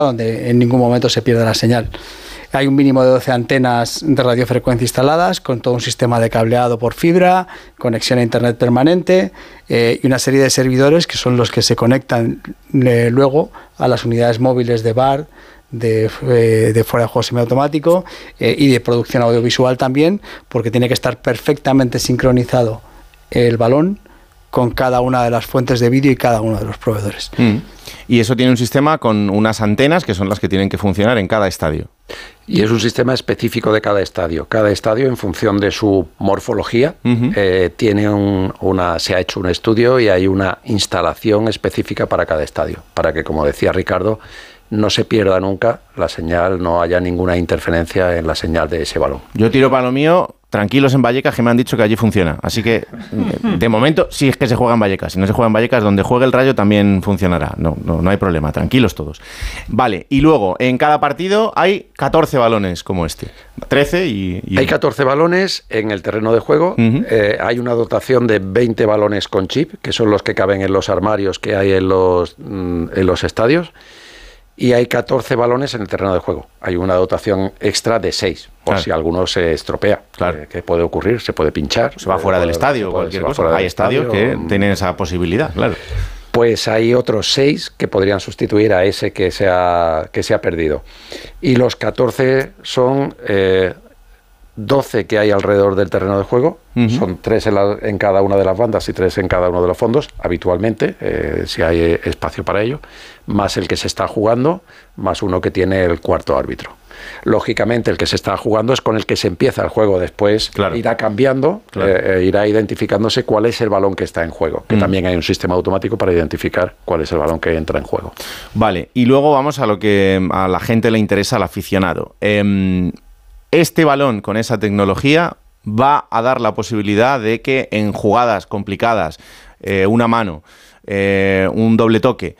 donde en ningún momento se pierde la señal. Hay un mínimo de 12 antenas de radiofrecuencia instaladas, con todo un sistema de cableado por fibra, conexión a internet permanente y una serie de servidores que son los que se conectan luego a las unidades móviles de bar, de fuera de juego semiautomático y de producción audiovisual también, porque tiene que estar perfectamente sincronizado el balón con cada una de las fuentes de vídeo y cada uno de los proveedores. Y eso tiene un sistema con unas antenas que son las que tienen que funcionar en cada estadio. Y es un sistema específico de cada estadio. Cada estadio, en función de su morfología, tiene se ha hecho un estudio y hay una instalación específica para cada estadio, para que, como decía Ricardo, no se pierda nunca la señal, no haya ninguna interferencia en la señal de ese balón. Yo tiro para lo mío, tranquilos en Vallecas, que me han dicho que allí funciona. Así que, de momento, sí es que se juega en Vallecas. Si no se juega en Vallecas, donde juegue el Rayo también funcionará. No hay problema, tranquilos todos. Vale, y luego, en cada partido hay 14 balones como este. 13 y... Hay 14 balones en el terreno de juego. Hay una dotación de 20 balones con chip, que son los que caben en los armarios que hay en los estadios. Y hay 14 balones en el terreno de juego. Hay una dotación extra de 6, por si alguno se estropea. Claro. Que puede ocurrir, se puede pinchar. Se va fuera del estadio o cualquier cosa. Hay estadios que tienen esa posibilidad, claro. Pues hay otros 6 que podrían sustituir a ese que se ha perdido. Y los 14 son 12 que hay alrededor del terreno de juego. Son 3 en cada una de las bandas y 3 en cada uno de los fondos, habitualmente, si hay espacio para ello, más el que se está jugando, más uno que tiene el cuarto árbitro. Lógicamente, el que se está jugando es con el que se empieza el juego. Después irá cambiando, irá identificándose cuál es el balón que está en juego, que también hay un sistema automático para identificar cuál es el balón que entra en juego. Vale, y luego vamos a lo que a la gente le interesa, al aficionado. Este balón con esa tecnología va a dar la posibilidad de que en jugadas complicadas, una mano, un doble toque,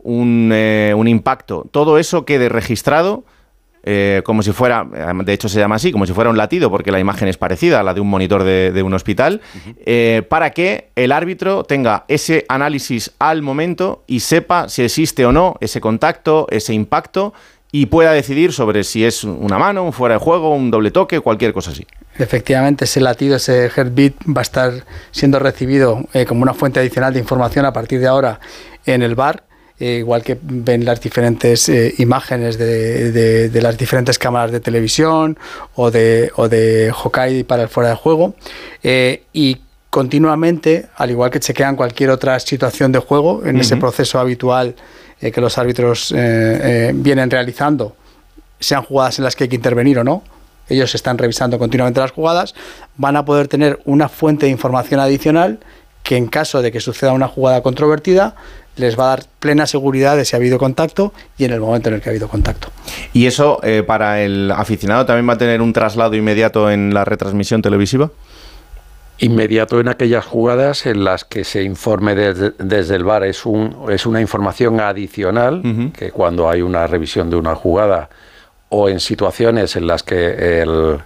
un impacto, todo eso quede registrado como si fuera, de hecho se llama así, como si fuera un latido, porque la imagen es parecida a la de un monitor de un hospital, para que el árbitro tenga ese análisis al momento y sepa si existe o no ese contacto, ese impacto, y pueda decidir sobre si es una mano, un fuera de juego, un doble toque, cualquier cosa así. Efectivamente, ese latido, ese heartbeat va a estar siendo recibido como una fuente adicional de información a partir de ahora en el VAR, igual que ven las diferentes imágenes de las diferentes cámaras de televisión o de Hawkeye para el fuera de juego, y continuamente, al igual que chequean cualquier otra situación de juego en ese proceso habitual que los árbitros vienen realizando, sean jugadas en las que hay que intervenir o no, ellos están revisando continuamente las jugadas, van a poder tener una fuente de información adicional que, en caso de que suceda una jugada controvertida, les va a dar plena seguridad de si ha habido contacto y en el momento en el que ha habido contacto. ¿Y eso para el aficionado también va a tener un traslado inmediato en la retransmisión televisiva? Inmediato en aquellas jugadas en las que se informe desde el VAR. Es una información adicional que, cuando hay una revisión de una jugada o en situaciones en las que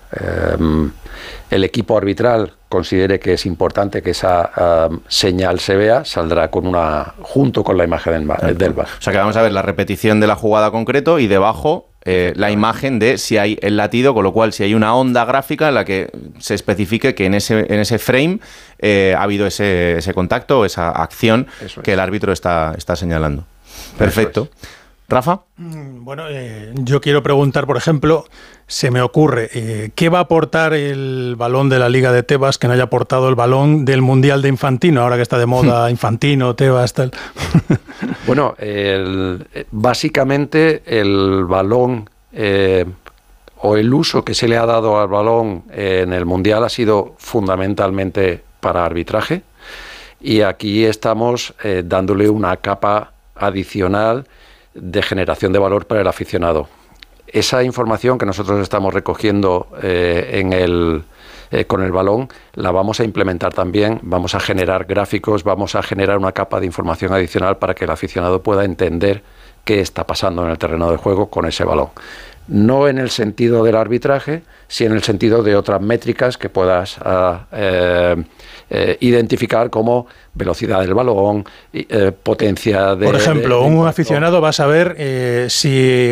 el equipo arbitral considere que es importante que esa señal se vea, saldrá junto con la imagen del VAR. O sea que vamos a ver la repetición de la jugada concreto y debajo la imagen de si hay el latido, con lo cual si hay una onda gráfica en la que se especifique que en ese frame ha habido ese contacto o esa acción que el árbitro está señalando. Perfecto. ¿Rafa? Bueno, yo quiero preguntar, por ejemplo, se me ocurre, ¿qué va a aportar el balón de la Liga de Tebas que no haya aportado el balón del Mundial de Infantino, ahora que está de moda Infantino, Tebas, tal? Bueno, básicamente el balón o el uso que se le ha dado al balón en el Mundial ha sido fundamentalmente para arbitraje, y aquí estamos dándole una capa adicional de generación de valor para el aficionado. Esa información que nosotros estamos recogiendo con el balón, la vamos a implementar también, vamos a generar gráficos, vamos a generar una capa de información adicional para que el aficionado pueda entender qué está pasando en el terreno de juego con ese balón. No en el sentido del arbitraje, sino en el sentido de otras métricas que puedas identificar, como velocidad del balón, potencia de... Por ejemplo, un aficionado va a saber si